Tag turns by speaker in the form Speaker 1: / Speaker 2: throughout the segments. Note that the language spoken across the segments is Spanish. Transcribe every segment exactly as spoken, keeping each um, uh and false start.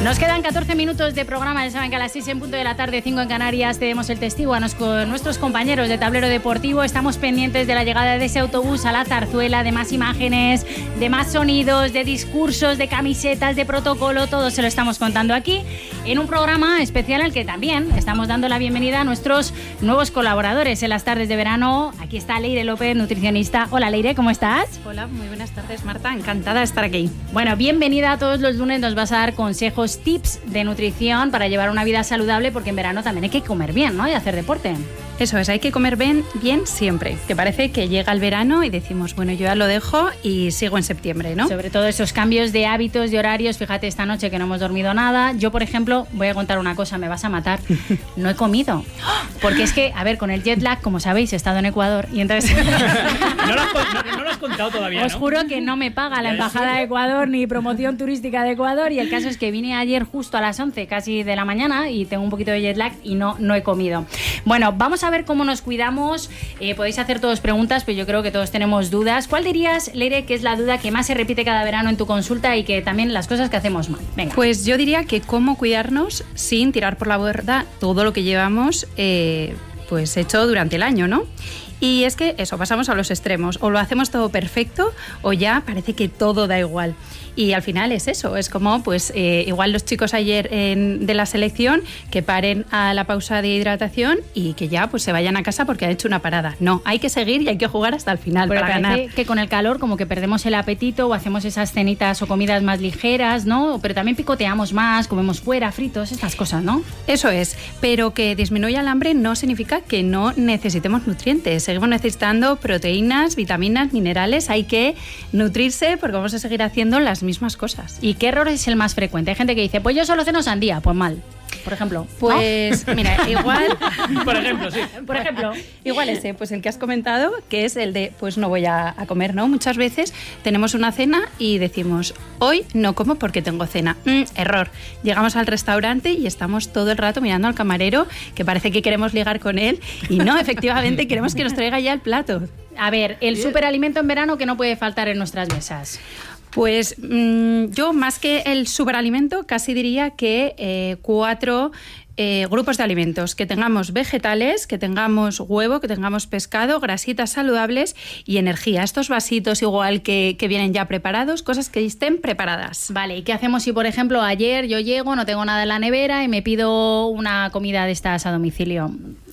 Speaker 1: Nos quedan catorce minutos de programa, ya saben que a las seis en punto de la tarde, cinco en Canarias, tenemos el testigo a nos, con nuestros compañeros de Tablero Deportivo. Estamos pendientes de la llegada de ese autobús a la Zarzuela, de más imágenes, de más sonidos, de discursos, de camisetas, de protocolo, todo se lo estamos contando aquí en un programa especial al que también estamos dando la bienvenida a nuestros nuevos colaboradores en las tardes de verano. Aquí está Leire López, nutricionista. Hola Leire, ¿cómo estás?
Speaker 2: Hola, muy buenas tardes Marta, encantada de estar aquí.
Speaker 1: Bueno, bienvenida. A todos los lunes nos vas a dar consejos, tips de nutrición para llevar una vida saludable, porque en verano también hay que comer bien, ¿no? Y hacer deporte.
Speaker 2: Eso es, hay que comer bien, bien siempre, que parece que llega el verano y decimos, bueno, yo ya lo dejo y sigo en septiembre, ¿no?
Speaker 1: Sobre todo esos cambios de hábitos, de horarios. Fíjate, esta noche que no hemos dormido nada. Yo, por ejemplo, voy a contar una cosa, me vas a matar. No he comido. Porque es que, a ver, con el jet lag, como sabéis, he estado en Ecuador y entonces...
Speaker 3: no, lo has, no, no lo has contado todavía, ¿no?
Speaker 1: Os juro que no me paga la Embajada de Ecuador ni promoción turística de Ecuador, y el caso es que vine ayer justo a las once casi de la mañana y tengo un poquito de jet lag y no, no he comido. Bueno, vamos a ver cómo nos cuidamos. Eh, podéis hacer todos preguntas, pero yo creo que todos tenemos dudas. ¿Cuál dirías, Leire, que es la duda que más se repite cada verano en tu consulta y que también las cosas que hacemos mal? Venga.
Speaker 2: Pues yo diría que cómo cuidarnos sin tirar por la borda todo lo que llevamos eh, pues hecho durante el año, ¿no? Y es que eso, pasamos a los extremos, o lo hacemos todo perfecto o ya parece que todo da igual. Y al final es eso, es como pues eh, igual los chicos ayer en, de la selección que paren a la pausa de hidratación y que ya pues se vayan a casa porque han hecho una parada. No, hay que seguir y hay que jugar hasta el final.
Speaker 1: Pero
Speaker 2: para
Speaker 1: parece
Speaker 2: ganar.
Speaker 1: Que con el calor como que perdemos el apetito o hacemos esas cenitas o comidas más ligeras, ¿no? Pero también picoteamos más, comemos fuera, fritos, estas cosas, ¿no?
Speaker 2: Eso es, pero que disminuya el hambre no significa que no necesitemos nutrientes. Seguimos necesitando proteínas, vitaminas, minerales. Hay que nutrirse porque vamos a seguir haciendo las mismas cosas.
Speaker 1: ¿Y qué error es el más frecuente? Hay gente que dice, pues yo solo ceno sandía. Pues mal, por ejemplo.
Speaker 2: Pues ¿no? Mira, igual...
Speaker 3: por ejemplo, sí.
Speaker 1: Por ejemplo.
Speaker 2: Igual ese, pues el que has comentado, que es el de, pues no voy a, a comer, ¿no? Muchas veces tenemos una cena y decimos, hoy no como porque tengo cena. Mm, error. Llegamos al restaurante y estamos todo el rato mirando al camarero, que parece que queremos ligar con él, y no, efectivamente queremos que nos traiga ya el plato.
Speaker 1: A ver, el superalimento en verano que no puede faltar en nuestras mesas.
Speaker 2: Pues mmm, yo más que el superalimento casi diría que eh, cuatro eh, grupos de alimentos, que tengamos vegetales, que tengamos huevo, que tengamos pescado, grasitas saludables y energía. Estos vasitos igual que, que vienen ya preparados, cosas que estén preparadas.
Speaker 1: Vale, ¿y qué hacemos si por ejemplo ayer yo llego, no tengo nada en la nevera y me pido una comida de estas a domicilio?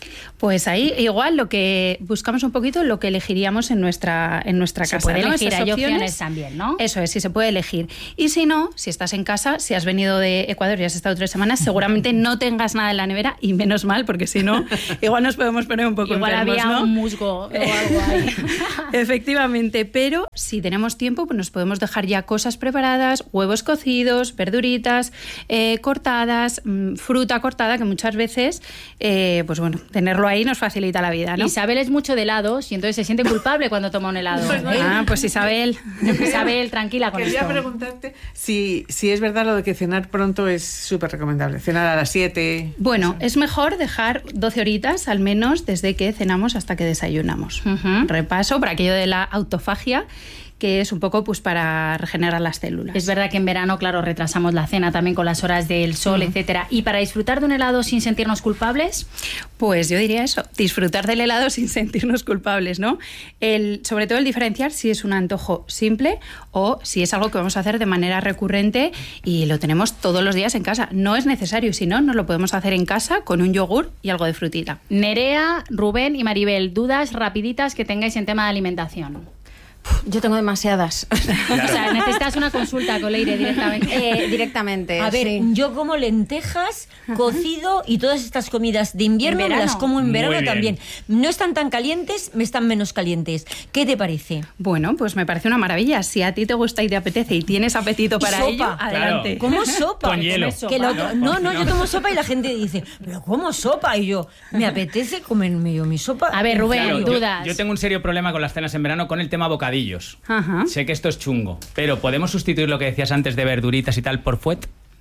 Speaker 2: Pues ahí igual lo que buscamos un poquito lo que elegiríamos en nuestra en nuestra
Speaker 1: se
Speaker 2: casa.
Speaker 1: Puede
Speaker 2: ¿no?
Speaker 1: elegir,
Speaker 2: Esas
Speaker 1: hay
Speaker 2: opciones,
Speaker 1: opciones también, ¿no?
Speaker 2: Eso es, sí se puede elegir. Y si no, si estás en casa, si has venido de Ecuador y has estado tres semanas, seguramente no tengas nada en la nevera, y menos mal, porque si no, igual nos podemos poner un poco
Speaker 1: igual
Speaker 2: enfermos,
Speaker 1: había
Speaker 2: ¿no?
Speaker 1: un musgo o algo ahí.
Speaker 2: Efectivamente, pero si tenemos tiempo, pues nos podemos dejar ya cosas preparadas, huevos cocidos, verduritas eh, cortadas, mmm, fruta cortada, que muchas veces, eh, pues bueno, tenerlo ahí nos facilita la vida, ¿no?
Speaker 1: Isabel es mucho de helados y entonces se siente culpable cuando toma un helado.
Speaker 4: Pues no,
Speaker 1: ¿eh?
Speaker 2: Ah, pues Isabel.
Speaker 1: Isabel, tranquila con
Speaker 4: Quería
Speaker 1: esto.
Speaker 4: preguntarte si, si es verdad lo de que cenar pronto es súper recomendable. Cenar a las siete.
Speaker 2: Bueno, es mejor dejar doce horitas al menos desde que cenamos hasta que desayunamos.
Speaker 1: Uh-huh.
Speaker 2: Repaso para aquello de la autofagia, que es un poco pues para regenerar las células.
Speaker 1: Es verdad que en verano, claro, retrasamos la cena también con las horas del sol, uh-huh. etcétera. ¿Y para disfrutar de un helado sin sentirnos culpables?
Speaker 2: Pues yo diría eso, disfrutar del helado sin sentirnos culpables, ¿no? El, sobre todo el diferenciar si es un antojo simple o si es algo que vamos a hacer de manera recurrente y lo tenemos todos los días en casa. No es necesario, si no, nos lo podemos hacer en casa con un yogur y algo de frutita.
Speaker 1: Nerea, Rubén y Maribel, dudas rapiditas que tengáis en tema de alimentación.
Speaker 5: Yo tengo demasiadas.
Speaker 1: Claro. O sea, necesitas una consulta con Leire directamente.
Speaker 5: Eh, directamente.
Speaker 6: A ver,
Speaker 5: sí.
Speaker 6: yo como lentejas, cocido y todas estas comidas de invierno me las como en verano también. No están tan calientes, me están menos calientes. ¿Qué te parece?
Speaker 2: Bueno, pues me parece una maravilla. Si a ti te gusta y te apetece y tienes apetito para
Speaker 6: sopa.
Speaker 2: ello, adelante.
Speaker 6: Claro. ¿Cómo sopa?
Speaker 3: Con hielo.
Speaker 6: Sopa, que lo, no, no, no, yo tomo sopa y la gente dice, ¿pero cómo sopa? Y yo, me apetece comerme yo mi sopa.
Speaker 1: A ver, Rubén,
Speaker 3: claro,
Speaker 1: dudas.
Speaker 3: Yo, yo tengo un serio problema con las cenas en verano con el tema bocadillos.
Speaker 2: Ajá.
Speaker 3: Sé que esto es chungo, pero ¿podemos sustituir lo que decías antes de verduritas y tal por fuet?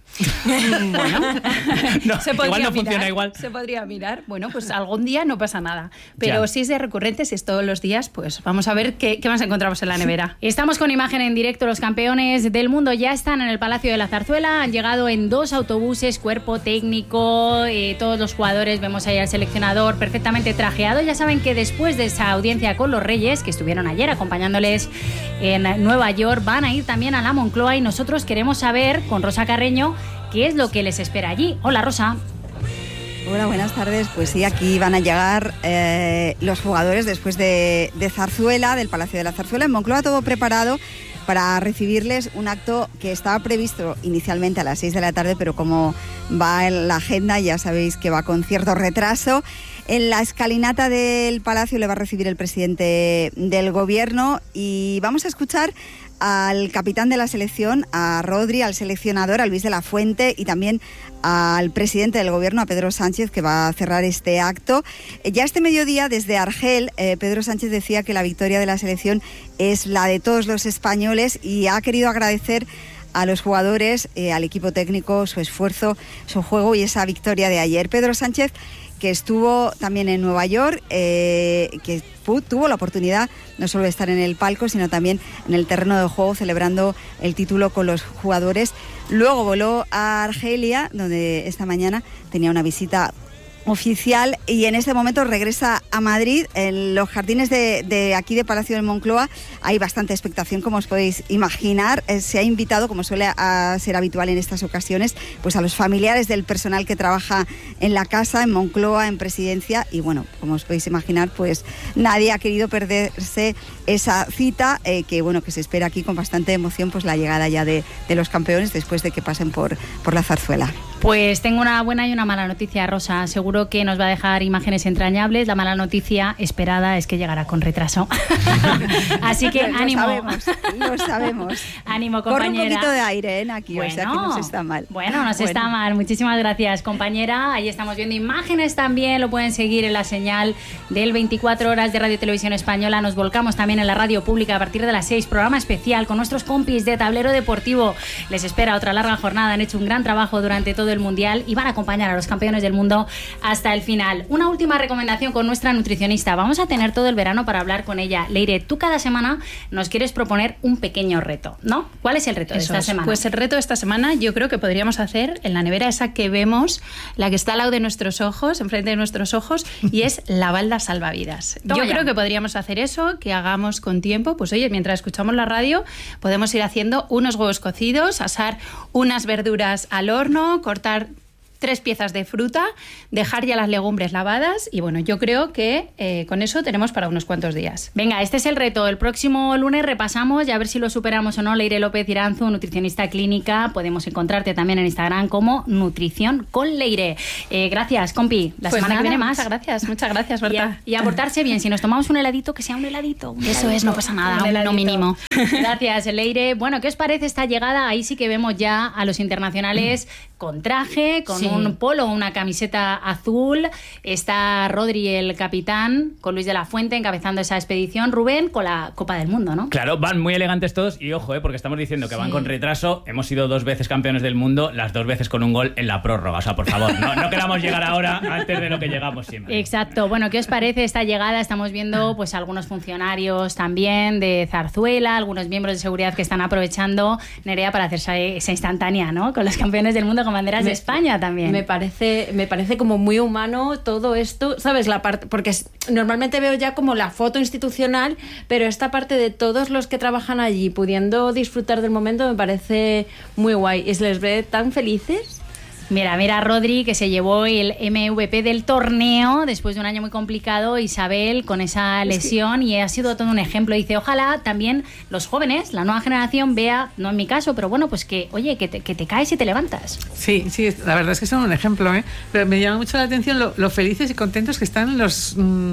Speaker 2: Bueno,
Speaker 3: No,
Speaker 2: se podría
Speaker 3: igual no
Speaker 2: mirar,
Speaker 3: funciona igual.
Speaker 2: Se podría mirar. Bueno, pues algún día no pasa nada. Pero
Speaker 3: Ya.
Speaker 2: si es de recurrente, si es todos los días, pues vamos a ver qué, qué más encontramos en la nevera.
Speaker 1: Estamos con imagen en directo. Los campeones del mundo ya están en el Palacio de la Zarzuela. Han llegado en dos autobuses, cuerpo técnico, eh, todos los jugadores. Vemos ahí al seleccionador perfectamente trajeado. Ya saben que después de esa audiencia con los Reyes, que estuvieron ayer acompañándoles en Nueva York, van a ir también a la Moncloa y nosotros queremos saber, con Rosa Carreño, qué es lo que les espera allí. Hola, Rosa.
Speaker 7: Hola, buenas tardes. Pues sí, aquí van a llegar eh, los jugadores después de, de Zarzuela, del Palacio de la Zarzuela. En Moncloa todo preparado para recibirles, un acto que estaba previsto inicialmente a las seis de la tarde, pero como va en la agenda, ya sabéis que va con cierto retraso. En la escalinata del Palacio le va a recibir el presidente del Gobierno y vamos a escuchar al capitán de la selección, a Rodri, al seleccionador, a Luis de la Fuente y también al presidente del Gobierno, a Pedro Sánchez, que va a cerrar este acto. Ya este mediodía, desde Argel, eh, Pedro Sánchez decía que la victoria de la selección es la de todos los españoles y ha querido agradecer a los jugadores, eh, al equipo técnico, su esfuerzo, su juego y esa victoria de ayer. Pedro Sánchez, que estuvo también en Nueva York, eh, que tuvo la oportunidad no solo de estar en el palco, sino también en el terreno de juego celebrando el título con los jugadores. Luego voló a Argelia, donde esta mañana tenía una visita oficial y en este momento regresa a Madrid. En los jardines de, de aquí de Palacio de Moncloa hay bastante expectación, como os podéis imaginar. Eh, se ha invitado, como suele a ser habitual en estas ocasiones, pues a los familiares del personal que trabaja en la casa, en Moncloa, en Presidencia, y bueno, como os podéis imaginar, pues nadie ha querido perderse esa cita, eh, que bueno, que se espera aquí con bastante emoción, pues la llegada ya de, de los campeones después de que pasen por, por la zarzuela.
Speaker 1: Pues tengo una buena y una mala noticia, Rosa. Seguro que nos va a dejar imágenes entrañables. La mala noticia esperada es que llegará con retraso. Así que
Speaker 7: lo
Speaker 1: ánimo.
Speaker 7: Sabemos, lo sabemos.
Speaker 1: Ánimo, compañera.
Speaker 7: Corre un poquito de aire, ¿eh, aquí?
Speaker 1: Bueno,
Speaker 7: o sea que no se está mal.
Speaker 1: Bueno, no se
Speaker 7: Bueno.
Speaker 1: está mal. Muchísimas gracias, compañera. Ahí estamos viendo imágenes también. Lo pueden seguir en la señal del veinticuatro horas de Radio y Televisión Española. Nos volcamos también en la radio pública a partir de las seis. Programa especial con nuestros compis de Tablero Deportivo. Les espera otra larga jornada. Han hecho un gran trabajo durante todo el Mundial y van a acompañar a los campeones del mundo hasta el final. Una última recomendación con nuestra nutricionista. Vamos a tener todo el verano para hablar con ella. Leire, tú cada semana nos quieres proponer un pequeño reto, ¿no? ¿Cuál es el reto de
Speaker 2: Eso
Speaker 1: esta
Speaker 2: es.
Speaker 1: semana?
Speaker 2: Pues el reto de esta semana yo creo que podríamos hacer en la nevera esa que vemos, la que está al lado de nuestros ojos, enfrente de nuestros ojos, y es la balda salvavidas.
Speaker 1: Toma
Speaker 2: Yo
Speaker 1: ya.
Speaker 2: creo que podríamos hacer eso, que hagamos con tiempo. Pues oye, mientras escuchamos la radio, podemos ir haciendo unos huevos cocidos, asar unas verduras al horno, cortar tres piezas de fruta, dejar ya las legumbres lavadas y bueno, yo creo que eh, con eso tenemos para unos cuantos días.
Speaker 1: Venga, este es el reto. El próximo lunes repasamos y a ver si lo superamos o no. Leire López Iranzu, nutricionista clínica. Podemos encontrarte también en Instagram como Nutrición con Leire. Eh, gracias, compi. La
Speaker 2: Pues
Speaker 1: semana
Speaker 2: nada,
Speaker 1: que viene más.
Speaker 2: Muchas gracias, muchas gracias,
Speaker 1: Y a,
Speaker 2: Berta.
Speaker 1: y a portarse bien. Si nos tomamos un heladito, que sea un heladito. un
Speaker 2: Eso
Speaker 1: heladito,
Speaker 2: es, no pasa nada,
Speaker 1: un
Speaker 2: uno
Speaker 1: heladito.
Speaker 2: mínimo.
Speaker 1: Gracias, Leire. Bueno, ¿qué os parece esta llegada? Ahí sí que vemos ya a los internacionales con traje, con
Speaker 6: Sí.
Speaker 1: un polo, una camiseta azul. Está Rodri, el capitán, con Luis de la Fuente encabezando esa expedición. Rubén con la Copa del Mundo, ¿no?
Speaker 3: Claro, van muy elegantes todos y ojo, eh, porque estamos diciendo que van
Speaker 6: Sí.
Speaker 3: con retraso. Hemos sido dos veces campeones del mundo, las dos veces con un gol en la prórroga. O sea, por favor, no, no queramos llegar ahora antes de lo que llegamos siempre.
Speaker 1: Exacto. Bueno, ¿qué os parece esta llegada? Estamos viendo pues algunos funcionarios también de Zarzuela, algunos miembros de seguridad que están aprovechando, Nerea, para hacerse esa instantánea, ¿no? Con los campeones del mundo con banderas de
Speaker 5: Me-
Speaker 1: España también.
Speaker 5: Me parece, me parece como muy humano todo esto, ¿sabes? La parte, porque es- normalmente veo ya como la foto institucional, pero esta parte de todos los que trabajan allí pudiendo disfrutar del momento me parece muy guay. Y se les ve tan felices.
Speaker 1: Mira, mira a Rodri, que se llevó el M V P del torneo después de un año muy complicado. Isabel con esa lesión y ha sido todo un ejemplo. Dice, ojalá también los jóvenes, la nueva generación vea, no en mi caso, pero bueno, pues que, oye, que te, que te caes y te levantas.
Speaker 4: Sí, sí, la verdad es que son un ejemplo, ¿eh? Pero me llama mucho la atención lo, lo felices y contentos que están los... mm,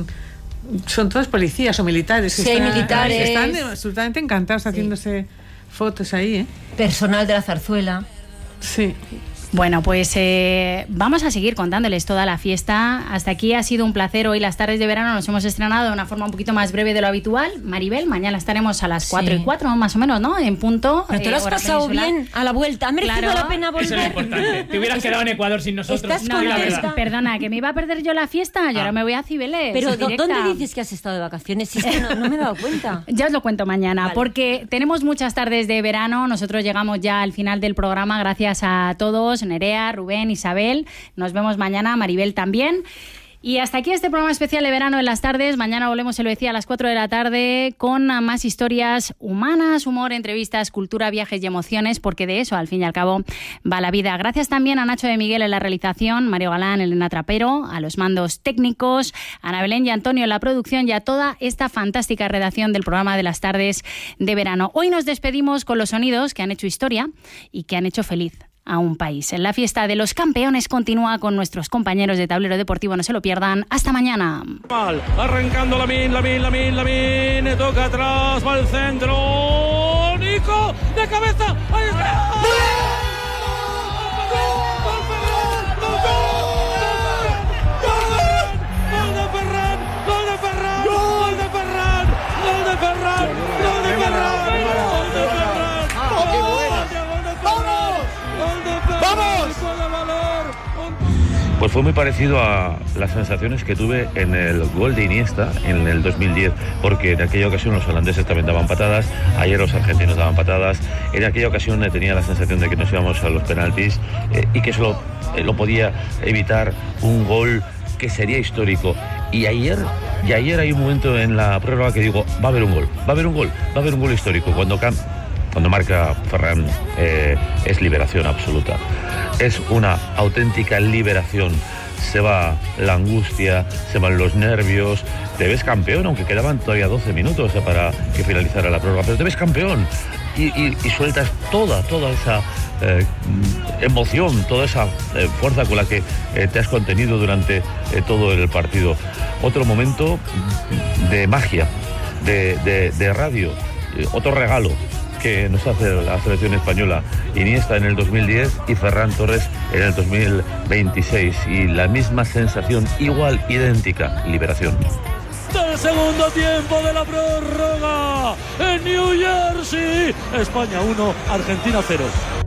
Speaker 4: son todos policías o militares. que
Speaker 6: Sí, hay
Speaker 4: están-
Speaker 6: militares.
Speaker 4: que están absolutamente encantados haciéndose fotos ahí, ¿eh?
Speaker 6: Personal de la zarzuela.
Speaker 4: Sí.
Speaker 1: Bueno, pues eh, vamos a seguir contándoles toda la fiesta. Hasta aquí ha sido un placer. Hoy las tardes de verano nos hemos estrenado de una forma un poquito más breve de lo habitual. Maribel, mañana estaremos a las cuatro
Speaker 6: Sí.
Speaker 1: y cuatro más o menos, ¿no? En punto.
Speaker 6: Pero te lo has
Speaker 1: eh, hora
Speaker 6: pasado
Speaker 1: peninsular.
Speaker 6: bien a la vuelta. ¿Ha merecido
Speaker 1: Claro.
Speaker 6: la pena volver?
Speaker 3: Eso es lo importante. Te hubieras quedado en Ecuador sin nosotros.
Speaker 6: Estás
Speaker 3: Sí,
Speaker 1: No,
Speaker 3: la
Speaker 1: no,
Speaker 6: contenta.
Speaker 3: verdad.
Speaker 1: perdona, que me iba a perder yo la fiesta y
Speaker 3: Ah.
Speaker 1: ahora me voy a Cibeles.
Speaker 6: Pero ¿dó-
Speaker 1: directa.
Speaker 6: ¿dónde dices que has estado de vacaciones? Si es que no, no me he dado cuenta.
Speaker 1: Ya os lo cuento mañana,
Speaker 6: Vale.
Speaker 1: porque tenemos muchas tardes de verano. Nosotros llegamos ya al final del programa. Gracias a todos, Nerea, Rubén, Isabel. Nos vemos mañana, Maribel también. Y hasta aquí este programa especial de verano en las tardes. Mañana volvemos, se lo decía, a las cuatro de la tarde con más historias humanas, humor, entrevistas, cultura, viajes y emociones, porque de eso, al fin y al cabo, va la vida. Gracias también a Nacho de Miguel en la realización, Mario Galán, Elena Trapero, a los mandos técnicos, a Ana Belén y Antonio en la producción y a toda esta fantástica redacción del programa de las tardes de verano. Hoy nos despedimos con los sonidos que han hecho historia y que han hecho feliz a un país. En la fiesta de los campeones continúa con nuestros compañeros de Tablero Deportivo. No se lo pierdan. Hasta mañana.
Speaker 8: Mal, arrancando Lamin, Lamin, Lamin, Lamin, toca atrás, va al centro, Nico, de cabeza, ahí está.
Speaker 9: Pues fue muy parecido a las sensaciones que tuve en el gol de Iniesta en el dos mil diez, porque en aquella ocasión los holandeses también daban patadas, ayer los argentinos daban patadas, en aquella ocasión eh, tenía la sensación de que nos íbamos a los penaltis eh, y que solo eh, lo podía evitar un gol que sería histórico. Y ayer, y ayer hay un momento en la prórroga que digo, va a haber un gol, va a haber un gol, va a haber un gol histórico. Cuando cam Cuando marca Ferran eh, es liberación absoluta. Es una auténtica liberación. Se va la angustia, se van los nervios. Te ves campeón, aunque quedaban todavía doce minutos eh, para que finalizara la prórroga. Pero te ves campeón y, y, y sueltas toda, toda esa eh, emoción, toda esa eh, fuerza con la que eh, te has contenido durante eh, todo el partido. Otro momento de magia, de, de, de radio, eh, otro regalo que nos hace la selección española. Iniesta en el dos mil diez y Ferran Torres en el dos mil veintiséis. Y la misma sensación, igual, idéntica, liberación.
Speaker 8: Del segundo tiempo de la prórroga en New Jersey, España uno, Argentina cero.